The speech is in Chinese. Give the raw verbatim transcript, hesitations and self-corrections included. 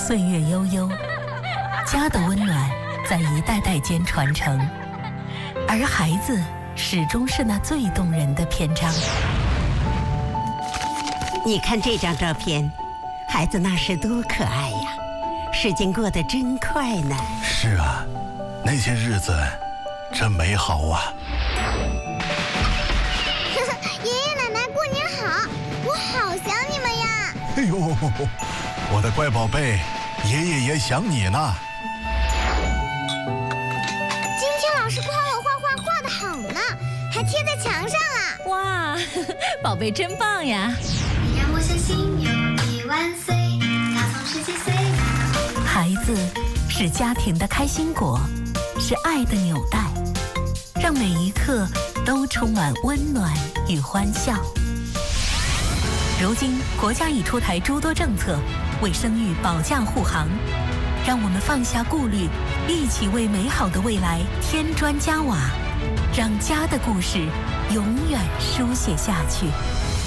岁月悠悠，家的温暖在一代代间传承，而孩子始终是那最动人的篇章。 你看这张照片，孩子那时多可爱呀，时间过得真快呢。 是啊，那些日子真美好啊。 爷爷奶奶过年好，我好想你们呀。 哎呦，我的乖宝贝，爷爷也想你呢。 今天老师夸我画画画得好呢，还贴在墙上啊。 哇，宝贝真棒呀。 你让我相信有你万岁，他从十几岁。 孩子是家庭的开心果，是爱的纽带，让每一刻都充满温暖与欢笑。如今国家已出台诸多政策，为生育保驾护航，让我们放下顾虑，一起为美好的未来添砖加瓦，让家的故事永远书写下去。